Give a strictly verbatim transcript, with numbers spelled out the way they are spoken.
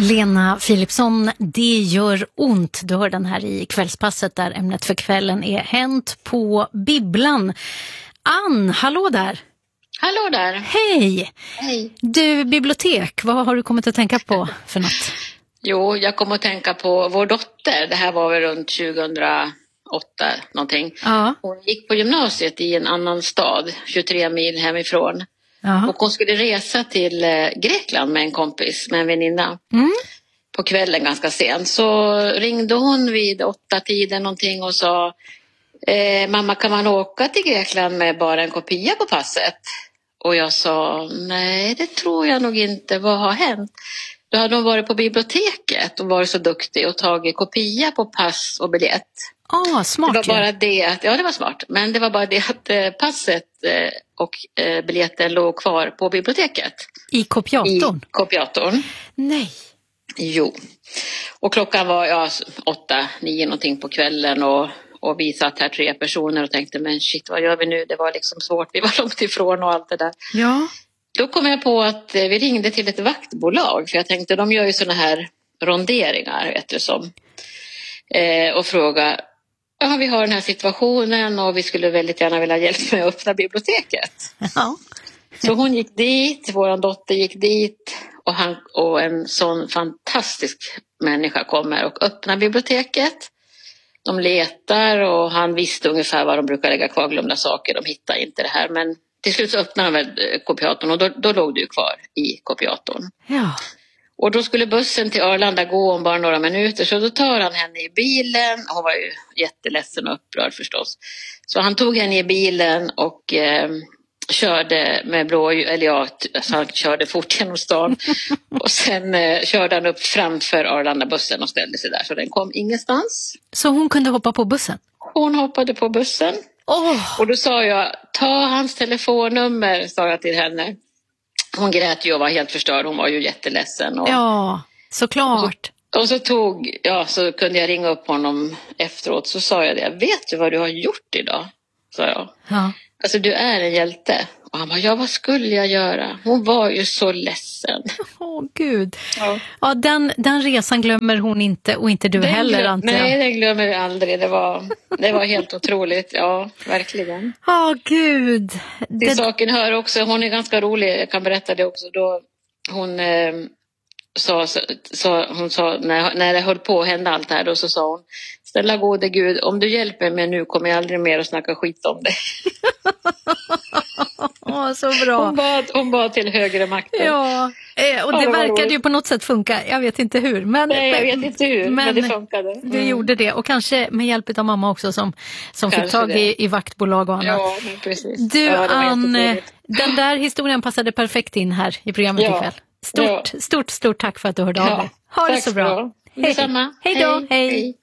Lena Philipsson, det gör ont. Du hör den här i kvällspasset där ämnet för kvällen är Hänt på bibblan. Ann, hallå där! Hallå där! Hej! Hej! Du, bibliotek, vad har du kommit att tänka på för något? Jo, jag kom att tänka på vår dotter. Det här var väl runt tjugohundraåtta någonting. Ja. Hon gick på gymnasiet i en annan stad, tjugotre mil hemifrån. Ja. Och hon skulle resa till Grekland med en kompis, med en väninna. Mm. På kvällen ganska sent. Så ringde hon vid åtta tiden någonting och sa eh, mamma, kan man åka till Grekland med bara en kopia på passet? Och jag sa nej, det tror jag nog inte. Vad har hänt? Då hade hon varit på biblioteket och varit så duktig och tagit kopia på pass och biljett. Ah, smart. Det var bara det att, ja det var smart, men det var bara det att eh, passet eh, och eh, biljetten låg kvar på biblioteket. I kopiatorn? I kopiatorn. Nej. Jo. Och klockan var ja, åtta, nio någonting på kvällen och, och vi satt här tre personer och tänkte men shit, vad gör vi nu? Det var liksom svårt, vi var långt ifrån och allt det där. Ja. Då kom jag på att eh, vi ringde till ett vaktbolag, för jag tänkte de gör ju såna här ronderingar, vet du som. Eh, och fråga, ja vi har den här situationen och vi skulle väldigt gärna vilja hjälpa med att öppna biblioteket. Ja. Så hon gick dit, våran dotter gick dit och, han, och en sån fantastisk människa kommer och öppnar biblioteket. De letar och han visste ungefär var de brukar lägga kvar glömda saker, de hittar inte det här, men till slut så öppnade de väl kopiatorn och då, då låg det ju kvar i kopiatorn. Ja. Och då skulle bussen till Arlanda gå om bara några minuter, så då tar han henne i bilen. Hon var ju jätteledsen och upprörd förstås. Så han tog henne i bilen och eh, körde med blå, eller ja, alltså han körde fort genom stan. Och sen eh, körde han upp framför Arlanda-bussen och ställde sig där, så den kom ingenstans. Så hon kunde hoppa på bussen? Hon hoppade på bussen. Oh. Och då sa jag, ta hans telefonnummer, sa jag till henne. Hon grät ju och var helt förstörd, hon var ju jätteledsen. Och, ja, såklart. och, så, och så tog, ja så kunde jag ringa upp honom efteråt, så sa jag det, vet du vad du har gjort idag? Sa jag. Ja. Alltså du är en hjälte. Och han bara, ja vad skulle jag göra? Hon var ju så ledsen. Åh oh, gud. Ja. Ja, den, den resan glömmer hon inte och inte du Den heller glöm, antar jag. Nej, den glömmer jag aldrig. Det var, det var helt otroligt. Ja, verkligen. Ja, oh, gud. Till det... saken hör också, hon är ganska rolig, jag kan berätta det också. Då hon eh, sa, så, hon sa när, när det höll på att hända allt här, då så sa hon, snälla gode Gud, om du hjälper mig nu kommer jag aldrig mer att snacka skit om det. Åh, så bra. Hon bad, hon bad till högre makter. Ja, eh, och det, ja, det verkade ju på något sätt funka. Jag vet inte hur. Men, Nej, jag vet inte hur, men, men det funkade. Mm. Det gjorde det. Och kanske med hjälp av mamma också som, som fick tag i, i vaktbolag och annat. Ja, men precis. Du, ja, Ann, den där historien passade perfekt in här i programmet ja. ikväll. Stort, ja. stort, stort tack för att du hörde ja. av dig. Ha det så bra. Hej. Hej. Hej då. Hej. Hej.